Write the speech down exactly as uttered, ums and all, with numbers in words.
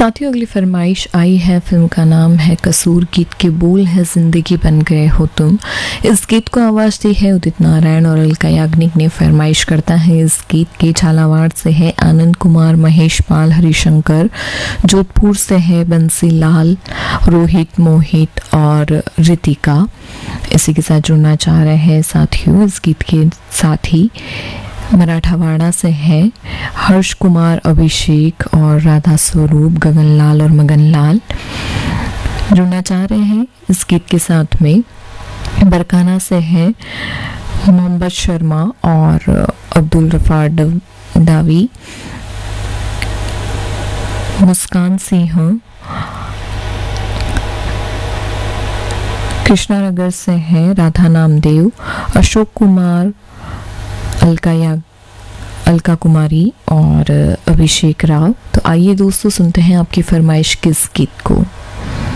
साथियों, अगली फरमाइश आई है। फिल्म का नाम है कसूर, गीत के बोल है जिंदगी बन गए हो तुम। इस गीत को आवाज़ दी है उदित नारायण और अलका याग्निक ने। फरमाइश करता है इस गीत के झालावाड़ से है आनंद कुमार, महेश पाल, हरिशंकर। जोधपुर से है बंसी लाल, रोहित, मोहित और रितिका। इसी के साथ जुड़ना चाह रहे हैं साथियों इस गीत के साथ ही मराठावाड़ा से है हर्ष कुमार, अभिषेक और राधा स्वरूप, गगनलाल और मगनलाल। जुड़ना चाह रहे हैं इस गीत के साथ में बरकाना से है मोहम्मद शर्मा और अब्दुल रफा डावी। मुस्कान सिंह कृष्णानगर से है राधा नामदेव, अशोक कुमार, अलका या अलका कुमारी और अभिषेक राव। तो आइए दोस्तों, सुनते हैं आपकी फरमाइश किस गीत को।